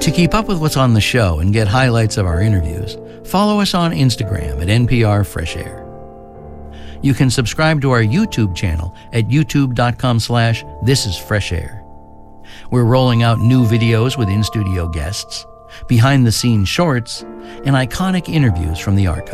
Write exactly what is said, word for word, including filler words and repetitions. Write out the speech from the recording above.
To keep up with what's on the show and get highlights of our interviews, follow us on Instagram at N P R Fresh Air. You can subscribe to our YouTube channel at youtube.com slash This Is Fresh Air. We're rolling out new videos with in-studio guests, behind-the-scenes shorts, and iconic interviews from the archive.